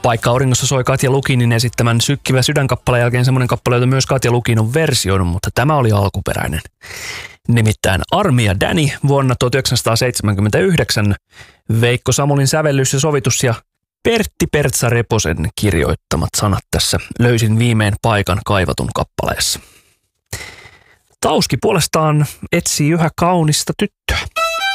Paikka auringossa soi Katja Lukinin esittämän Sykkivä sydänkappaleen jälkeen semmoinen kappale, jota myös Katja Lukin on versioinut, mutta tämä oli alkuperäinen. Nimittäin Armi ja Danny vuonna 1979, Veikko Samulin sävellys ja sovitus ja Pertti Pertsa-Reposen kirjoittamat sanat tässä löysin viimein paikan kaivatun kappaleessa. Tauski puolestaan etsii yhä kaunista tyttöä.